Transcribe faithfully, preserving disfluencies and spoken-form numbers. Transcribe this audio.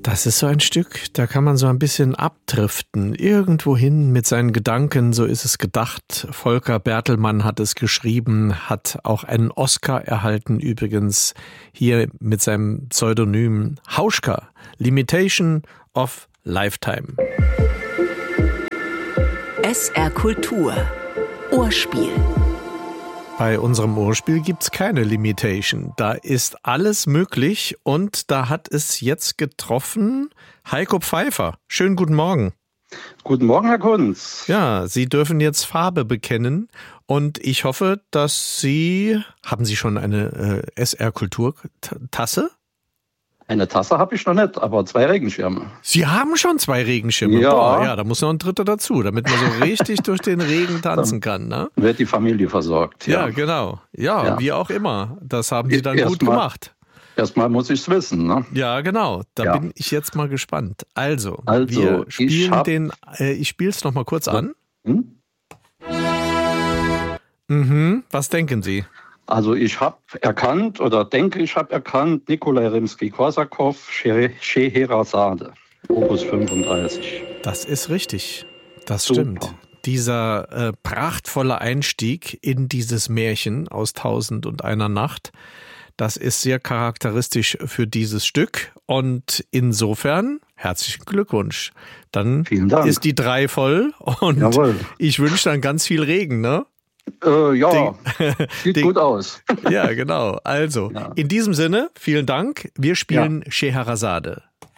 Das ist so ein Stück, da kann man so ein bisschen abdriften, irgendwohin mit seinen Gedanken, so ist es gedacht. Volker Bertelmann hat es geschrieben, hat auch einen Oscar erhalten, übrigens hier mit seinem Pseudonym Hauschka, Limitation of Lifetime. S R Kultur, Ohrspiel. Bei unserem Ohrspiel gibt's keine Limitation. Da ist alles möglich und da hat es jetzt getroffen Heiko Pfeiffer. Schönen guten Morgen. Guten Morgen, Herr Kunz. Ja, Sie dürfen jetzt Farbe bekennen und ich hoffe, dass Sie... Haben Sie schon eine äh, S R-Kulturtasse? Eine Tasse habe ich noch nicht, aber zwei Regenschirme. Sie haben schon zwei Regenschirme? Ja. Boah, ja, da muss noch ein dritter dazu, damit man so richtig durch den Regen tanzen kann, ne? Wird die Familie versorgt. Ja, Ja, genau. Ja, Ja. wie auch immer. Das haben Sie dann Erst gut mal- gemacht. Erstmal muss ich es wissen, ne? Ja, genau. Da Ja. bin ich jetzt mal gespannt. Also, Also, wir ich spielen hab- den, äh, ich spiel's noch mal kurz an. Hm? Mhm. Was denken Sie? Also ich habe erkannt oder denke, ich habe erkannt Nikolai Rimski-Korsakow, Scheherazade, Opus fünfunddreißig. Das ist richtig. Das Super. stimmt. Dieser äh, prachtvolle Einstieg in dieses Märchen aus Tausend und einer Nacht, das ist sehr charakteristisch für dieses Stück. Und insofern herzlichen Glückwunsch. Dann Vielen Dank. ist die drei voll und Jawohl. ich wünsche dann ganz viel Regen, ne? Äh, ja, Den- sieht den- gut aus. Ja, genau. Also, Ja. in diesem Sinne, vielen Dank. Wir spielen Scheherazade.